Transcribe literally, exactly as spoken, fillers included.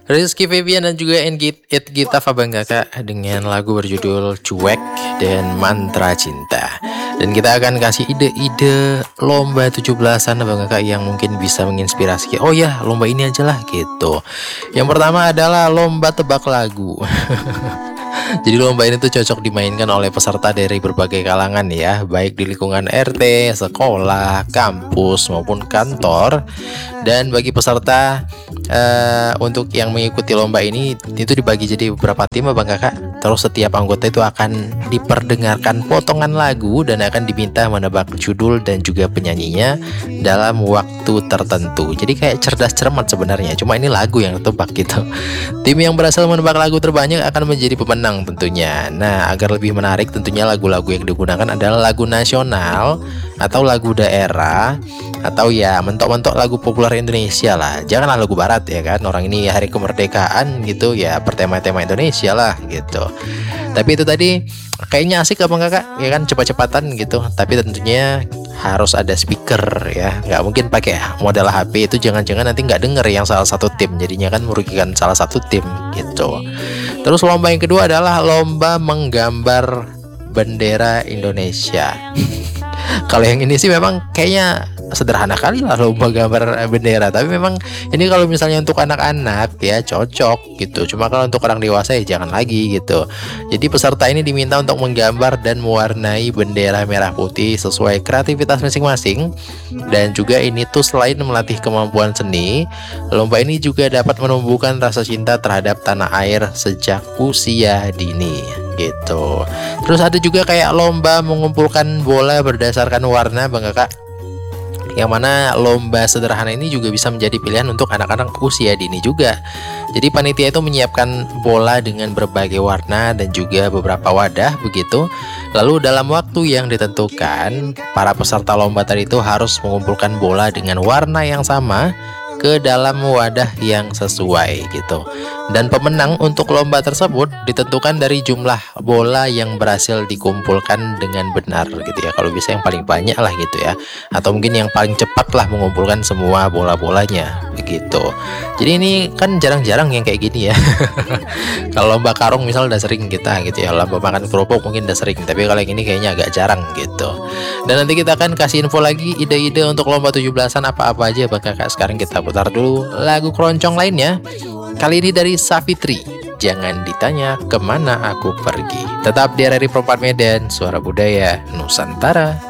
Rizky Febian dan juga Engit It Gita Fabang Kakak dengan lagu berjudul Cuek dan Mantra Cinta. Dan kita akan kasih ide-ide lomba tujuh belasan Abang Kakak yang mungkin bisa menginspirasi. Oh ya, lomba ini aja lah gitu. Yang pertama adalah lomba tebak lagu. Jadi lomba ini tuh cocok dimainkan oleh peserta dari berbagai kalangan ya, baik di lingkungan R T, sekolah, kampus maupun kantor. Dan bagi peserta uh, untuk yang mengikuti lomba ini itu dibagi jadi beberapa tim Bang Kakak. Terus setiap anggota itu akan diperdengarkan potongan lagu dan akan diminta menebak judul dan juga penyanyinya dalam waktu tertentu. Jadi kayak cerdas cermat sebenarnya, cuma ini lagu yang ditebak gitu. Tim yang berhasil menebak lagu terbanyak akan menjadi pemenang tentunya. Nah, agar lebih menarik tentunya lagu-lagu yang digunakan adalah lagu nasional atau lagu daerah atau ya mentok-mentok lagu populer Indonesia lah. Janganlah lagu barat ya kan. Orang ini hari kemerdekaan gitu ya, bertema-tema Indonesia lah gitu. Tapi itu tadi kayaknya asik Abang Kakak ya kan, cepat-cepatan gitu. Tapi tentunya harus ada speaker ya, nggak mungkin pakai modal H P. Itu jangan-jangan nanti nggak denger yang salah satu tim, jadinya kan merugikan salah satu tim gitu. Terus lomba yang kedua adalah lomba menggambar bendera Indonesia. Kalau yang ini sih memang kayaknya sederhana kali lah lomba gambar bendera. Tapi memang ini kalau misalnya untuk anak-anak ya cocok gitu. Cuma kalau untuk orang dewasa ya jangan lagi gitu. Jadi peserta ini diminta untuk menggambar dan mewarnai bendera merah putih sesuai kreativitas masing-masing. Dan juga ini tuh selain melatih kemampuan seni, lomba ini juga dapat menumbuhkan rasa cinta terhadap tanah air sejak usia dini gitu. Terus ada juga kayak lomba mengumpulkan bola berdasarkan warna Bang Kakak, yang mana lomba sederhana ini juga bisa menjadi pilihan untuk anak-anak usia dini juga. Jadi panitia itu menyiapkan bola dengan berbagai warna dan juga beberapa wadah begitu. Lalu dalam waktu yang ditentukan, para peserta lomba tadi itu harus mengumpulkan bola dengan warna yang sama ke dalam wadah yang sesuai gitu. Dan pemenang untuk lomba tersebut ditentukan dari jumlah bola yang berhasil dikumpulkan dengan benar gitu ya. Kalau bisa yang paling banyak lah gitu ya, atau mungkin yang paling cepat lah mengumpulkan semua bola-bolanya begitu. Jadi ini kan jarang-jarang yang kayak gini ya. Kalau lomba karung misal udah sering kita gitu ya, lomba makan kerupuk mungkin udah sering, tapi kalau yang ini kayaknya agak jarang gitu. Dan nanti kita akan kasih info lagi ide-ide untuk lomba tujuh belasan apa-apa aja Bang Kakak. Sekarang kita putar dulu lagu keroncong lainnya. Kali ini dari Savitri, Jangan Ditanya Kemana Aku Pergi. Tetap di R R I Perempat Medan, Suara Budaya Nusantara.